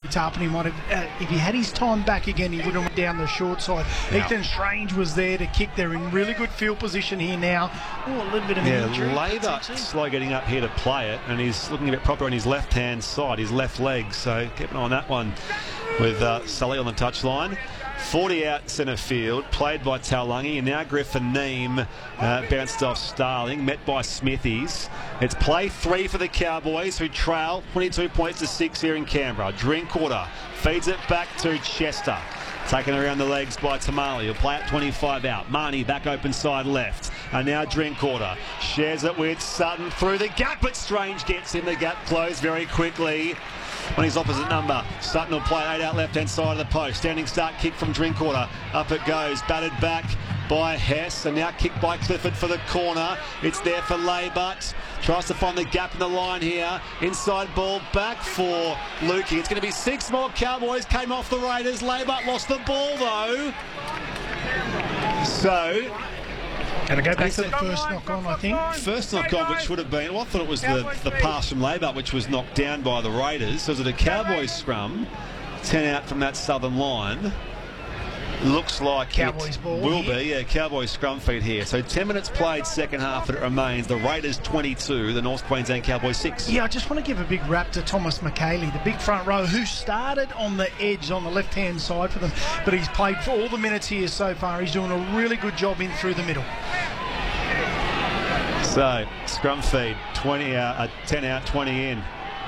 Tarpany might have, if he had his time back again, he would have went down the short side. Yeah. Ethan Strange was there to kick. They're in really good field position here now. Oh, a little bit of an injury. Labour slow getting up here to play it, and he's looking a bit proper on his left-hand side, his left leg, so keep an eye on that one with Sully on the touchline. 40 out centre field, played by Taulagi, and now Griffin Neame bounced off Starling, met by Smithies. It's play 3 for the Cowboys, who trail 22 points to 6 here in Canberra. Drinkwater feeds it back to Chester. Taken around the legs by Tamale. He'll play it 25 out. Marnie back open side left. And now Drinkwater shares it with Sutton through the gap, but Strange gets in the gap closed very quickly. On his opposite number, Sutton will play 8 out left-hand side of the post. Standing start kick from Drinkwater. Up it goes, batted back by Hess, and now kicked by Clifford for the corner. It's there for Laybutt. Tries to find the gap in the line here. Inside ball back for Lukey. It's going to be 6 more Cowboys. Came off the Raiders. Laybutt lost the ball though. So Going to go back to the first knock on, I think. First knock on, which would have been, well, I thought it was the pass from Laybutt, which was knocked down by the Raiders. So is it a Cowboys scrum? 10 out from that southern line. Looks like Cowboys ball will here. be, yeah, Cowboys scrum feed here. So 10 minutes played, second half, and it remains the Raiders 22, the North Queensland Cowboys 6. Yeah, I just want to give a big rap to Thomas McKaylee, the big front row, who started on the edge on the left-hand side for them, but he's played for all the minutes here so far. He's doing a really good job in through the middle. So, scrum feed, 10 out, 20 in,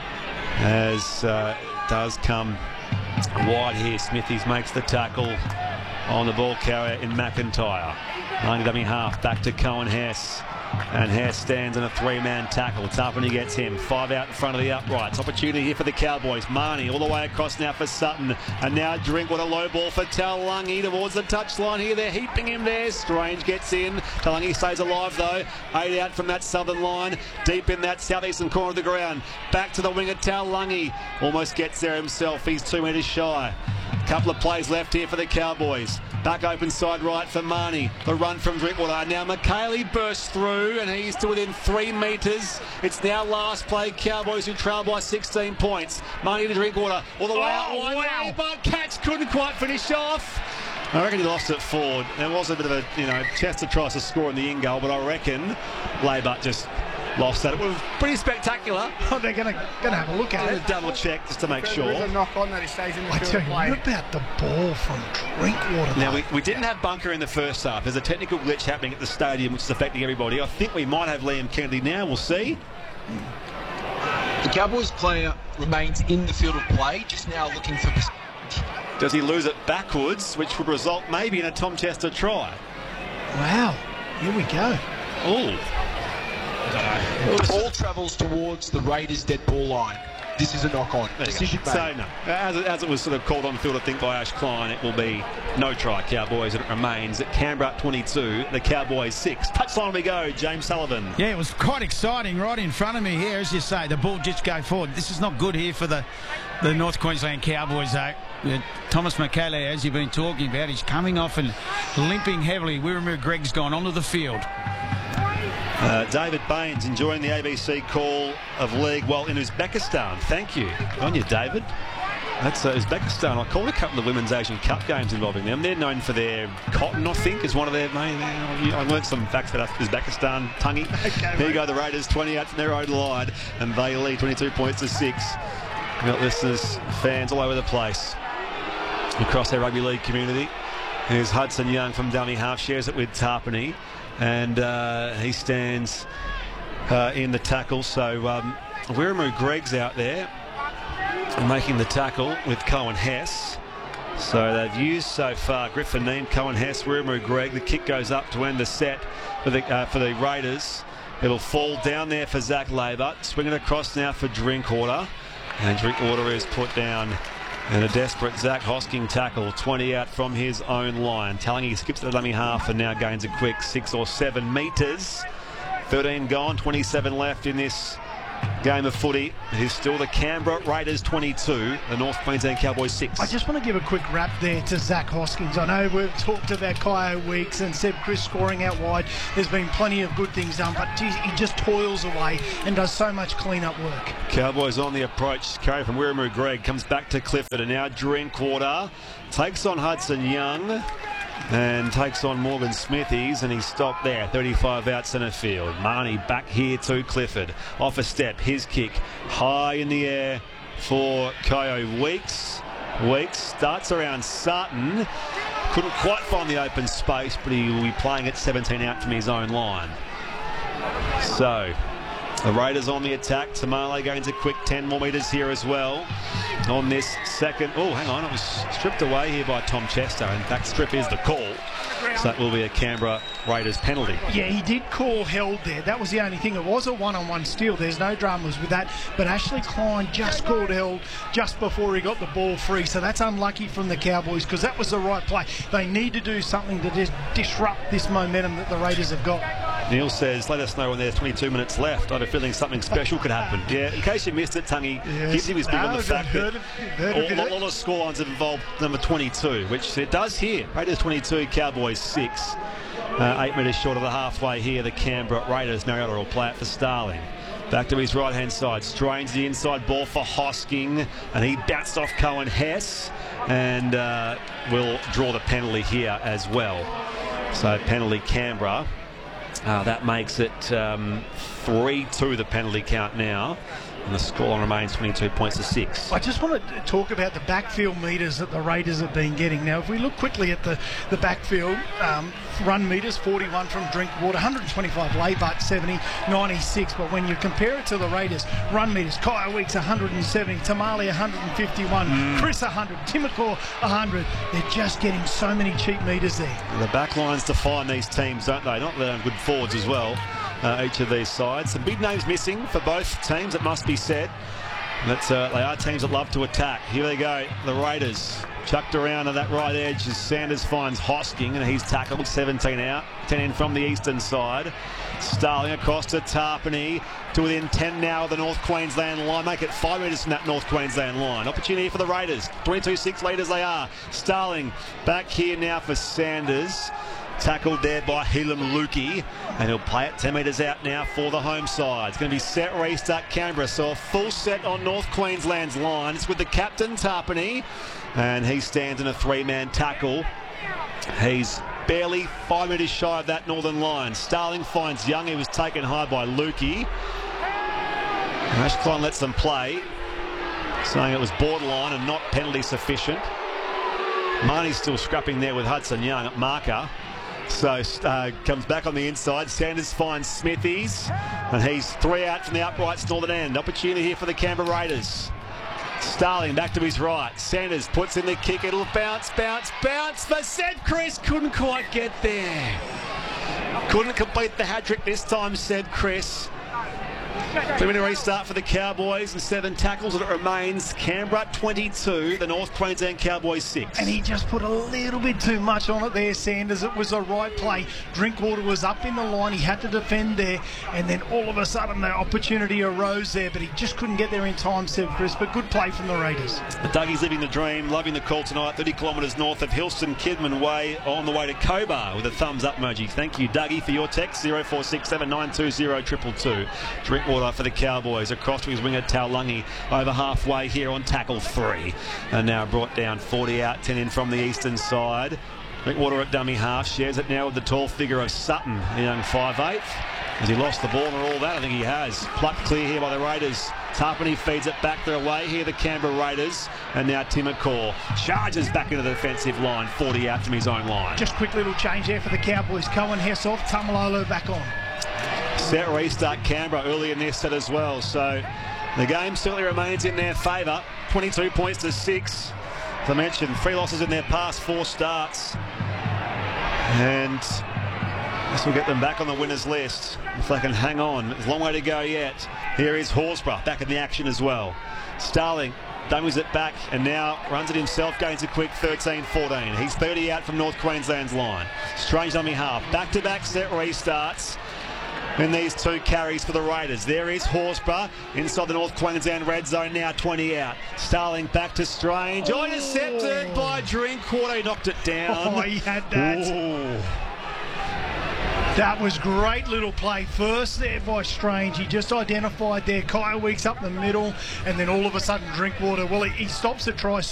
as it does come wide here. Smithies makes the tackle on the ball carrier in McIntyre. 90 dummy half, back to Cohen Hess. And Hess stands in a 3-man tackle. Tarpany gets him. 5 out in front of the uprights. Opportunity here for the Cowboys. Marnie all the way across now for Sutton. And now Drinkwater, low ball for Taulagi towards the touchline here. They're heaping him there. Strange gets in. Taulagi stays alive though. 8 out from that southern line. Deep in that southeastern corner of the ground. Back to the winger Taulagi. Almost gets there himself. He's 2 metres shy. Couple of plays left here for the Cowboys. Back open side right for Marnie. The run from Drinkwater. Now McKaylee bursts through and he's to within 3 metres. It's now last play. Cowboys who trail by 16 points. Marnie to Drinkwater. All the way out wide. Wow. But Cats couldn't quite finish off. I reckon he lost it forward. There was a bit of a, Chester tries to score in the in goal, but I reckon Laybutt just lost that. It was pretty spectacular. Oh, they're going to have a look at it. Double check just to make sure. There's a knock on that he stays in the I field tell of you, play. what about the ball from Drinkwater? Now, we didn't have Bunker in the first half. There's a technical glitch happening at the stadium which is affecting everybody. I think we might have Liam Kennedy now. We'll see. The Cowboys player remains in the field of play, just now looking for... Does he lose it backwards, which would result maybe in a Tom Chester try? Wow, here we go. Oh. The ball travels towards the Raiders' dead ball line. This is a knock-on. Decision made. So, no. As it was sort of called on field, I think, by Ash Klein, it will be no try, Cowboys, and it remains at Canberra 22, the Cowboys 6. Touchline we go, James Sullivan. Yeah, it was quite exciting right in front of me here, as you say. The ball just go forward. This is not good here for the North Queensland Cowboys, though. Thomas McKaylee, as you've been talking about, he's coming off and limping heavily. Wiremu Gregg's gone onto the field. David Baines enjoying the ABC call of league while in Uzbekistan. Thank you. Good on you, David. That's Uzbekistan. I called a couple of Women's Asian Cup games involving them. They're known for their cotton, I think, is one of their main... I learned some facts about Uzbekistan. Tungy. Okay, Here you go, the Raiders, 20 out from their own line, and they lead 22 points to 6. We've got listeners, fans all over the place across their rugby league community. Here's Hudson Young from dummy half, shares it with Tarpany, and he stands in the tackle. So Wiremu Gregg's out there making the tackle with Cohen Hess. So they've used so far Griffin Neame, Cohen Hess, Wiremu Gregg. The kick goes up to end the set for the Raiders. It'll fall down there for Zach Laybutt. Swinging across now for Drinkwater. And Drinkwater is put down in a desperate Zach Hosking tackle. 20 out from his own line. Taulagi skips the dummy half and now gains a quick 6 or 7 metres. 13 gone, 27 left in this game of footy. It is still the Canberra Raiders 22, the North Queensland Cowboys 6. I just want to give a quick wrap there to Zach Hoskins. I know we've talked about Kyo Weeks and Seb Chris scoring out wide. There's been plenty of good things done, but geez, he just toils away and does so much clean-up work. Cowboys on the approach. Carry from Wiremu Greg comes back to Clifford, and now Drinkwater takes on Hudson Young and takes on Morgan Smithies, and he's stopped there. 35 out centre field. Marnie back here to Clifford. Off a step, his kick high in the air for Kyo Weeks. Weeks starts around Sutton. Couldn't quite find the open space, but he will be playing at 17 out from his own line. So the Raiders on the attack. Tamale going to quick 10 more metres here as well on this second. Oh, hang on. It was stripped away here by Tom Chester. In fact, strip is the call. So that will be a Canberra Raiders penalty. Yeah, he did call held there. That was the only thing. It was a one-on-one steal. There's no dramas with that. But Ashley Klein just called held just before he got the ball free. So that's unlucky from the Cowboys because that was the right play. They need to do something to just disrupt this momentum that the Raiders have got. Neil says, let us know when there's 22 minutes left. I have a feeling something special could happen. Yeah, in case you missed it, Tungy, he was big on the fact that a lot of scorelines have involved number 22, which it does here. Raiders 22, Cowboys 6. 8 metres short of the halfway here, the Canberra Raiders. Mariota will play it for Starling. Back to his right-hand side. Strains the inside ball for Hosking, and he bounced off Cohen Hess and will draw the penalty here as well. So penalty Canberra. That makes it 3-2 the penalty count now. And the scoreline remains 22 points to 6. I just want to talk about the backfield metres that the Raiders have been getting. Now, if we look quickly at the backfield, run metres, 41 from Drinkwater, 125 Laybutt, 70, 96. But when you compare it to the Raiders, run metres, Kyo Weeks, 170, Tamale, 151, Chris, 100, Timokor, 100. They're just getting so many cheap metres there. The backlines define these teams, don't they? Not that good forwards as well. Each of these sides. Some big names missing for both teams, it must be said. But they are teams that love to attack. Here they go, the Raiders. Chucked around on that right edge as Sanders finds Hosking, and he's tackled. 17 out, 10 in from the eastern side. Starling across to Tarpany to within 10 now of the North Queensland line. Make it 5 metres from that North Queensland line. Opportunity for the Raiders. 22-6 leaders they are. Starling back here now for Sanders. Tackled there by Helam Lukey, and he'll play it 10 metres out now for the home side. It's going to be set restart Canberra, so a full set on North Queensland's line. It's with the captain Tarpany, and he stands in a 3-man tackle. He's barely 5 metres shy of that northern line. Starling finds Young. He was taken high by Lukey. Ash Klein lets them play, saying it was borderline and not penalty sufficient. Marnie's still scrapping there with Hudson Young at marker. So comes back on the inside. Sanders finds Smithies, and he's 3 out from the uprights northern end. Opportunity here for the Canberra Raiders. Starling back to his right. Sanders puts in the kick. It'll bounce, bounce, bounce. But Seb Chris couldn't quite get there. Couldn't complete the hat-trick this time, Seb Chris. 3-minute restart for the Cowboys and 7 tackles, and it remains Canberra 22, the North Queensland Cowboys 6. And he just put a little bit too much on it there, Sanders. It was the right play. Drinkwater was up in the line. He had to defend there, and then all of a sudden the opportunity arose there, but he just couldn't get there in time, Seb Chris. But good play from the Raiders. The Dougie's living the dream, loving the call tonight. 30 kilometres north of Hilston Kidman Way, on the way to Cobar with a thumbs up emoji. Thank you, Dougie, for your text. 0467 920 222. Drinkwater for the Cowboys across to his winger Taulagi, over halfway here on tackle 3, and now brought down. 40 out, 10 in from the eastern side. Drinkwater at dummy half, shares it now with the tall figure of Sutton, a young 5'8". Has he lost the ball and all that? I think he has. Plucked clear here by the Raiders. Tarpany feeds it back their way here, the Canberra Raiders, and now Timokor charges back into the defensive line. 40 out from his own line. Just quick little change there for the Cowboys. Cohen Hess off, Tamalolo back on. Set restart Canberra early in this set as well, so the game certainly remains in their favour. 22 points to 6. As I mentioned, 3 losses in their past 4 starts, and this will get them back on the winners list if they can hang on. There's a long way to go yet. Here is Horsburgh back in the action as well. Starling dummies it back and now runs it himself, gains a quick 13-14. He's 30 out from North Queensland's line. Strange dummy half. Back-to-back set restarts. in these 2 carries for the Raiders. There is Horsburgh inside the North Queensland red zone now, 20 out. Starling back to Strange. Oh, intercepted by Drinkwater. He knocked it down. Oh, he had that. Ooh. That was great little play first there by Strange. He just identified there Kyle Weeks up the middle, and then all of a sudden Drinkwater, well, he stops the try